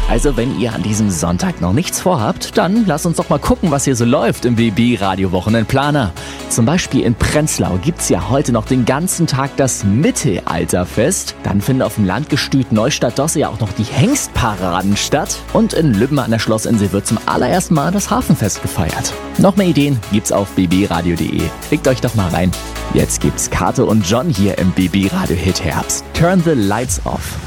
Also wenn ihr an diesem Sonntag noch nichts vorhabt, dann lasst uns doch mal gucken, was hier so läuft im BB-Radio-Wochenendplaner. Zum Beispiel in Prenzlau gibt's ja heute noch den ganzen Tag das Mittelalterfest. Dann finden auf dem Landgestüt Neustadt-Dosse ja auch noch die Hengstparaden statt. Und in Lübben an der Schlossinsel wird zum allerersten Mal das Hafenfest gefeiert. Noch mehr Ideen gibt's auf bbradio.de. Klickt euch doch mal rein. Jetzt gibt's Kate und John hier im BB-Radio-Hit Herbst. Turn the Lights Off.